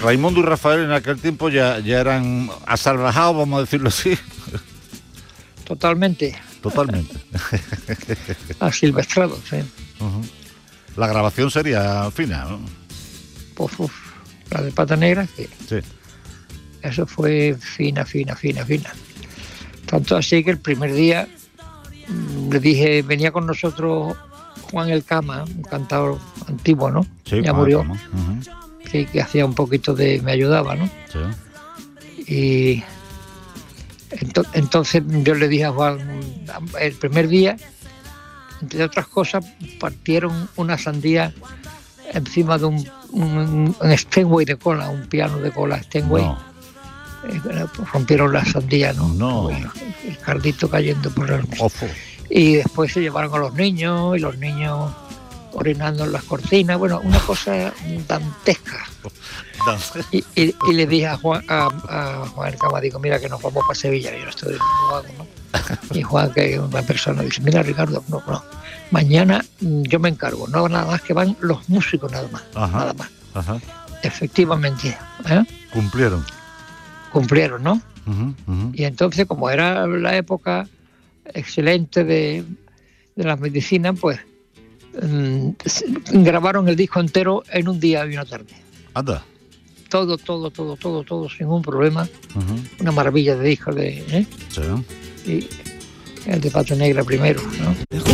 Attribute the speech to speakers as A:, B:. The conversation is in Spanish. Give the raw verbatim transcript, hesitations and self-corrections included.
A: Raimundo y Rafael en aquel tiempo ya, ya eran asalvajados, vamos a decirlo así.
B: Totalmente.
A: Totalmente.
B: Asilvestrados, sí.
A: Uh-huh. La grabación sería fina, ¿no?
B: Uf, uf, la de Pata Negra, sí.
A: Sí.
B: Eso fue fina, fina, fina, fina. Tanto así que el primer día mmm, le dije, venía con nosotros Juan El Cama, un cantador antiguo, ¿no?
A: Sí,
B: ya
A: Juan
B: murió.
A: Uh-huh.
B: Sí, que hacía un poquito de... me ayudaba, ¿no?
A: Sí.
B: Y ento- entonces yo le dije a Juan, el primer día, entre otras cosas, partieron una sandía encima de un, un, un Steinway de cola, un piano de cola Steinway.
A: No.
B: Eh, rompieron la sandía, ¿no?
A: No.
B: El, el cardito cayendo por el...
A: Ojo.
B: Y después se llevaron a los niños, y los niños orinando en las cortinas, bueno, una cosa dantesca. Y, y, y le dije a Juan, a, a Juan El Cama, digo, mira que nos vamos para Sevilla, yo no estoy de nuevo, ¿no? Y Juan, que es una persona, dice, mira Ricardo, no, no, mañana yo me encargo, no nada más que van los músicos nada más,
A: Ajá.
B: nada más.
A: Ajá.
B: Efectivamente, ¿eh?
A: Cumplieron.
B: Cumplieron, ¿no?
A: Uh-huh, uh-huh.
B: Y entonces, como era la época excelente de, de la medicina, pues mmm, grabaron el disco entero en un día y una tarde.
A: Anda.
B: Todo, todo, todo, todo, todo, sin ningún problema.
A: Uh-huh.
B: Una maravilla de disco de, ¿eh?
A: Sí.
B: Y el de Pata Negra primero, ¿no?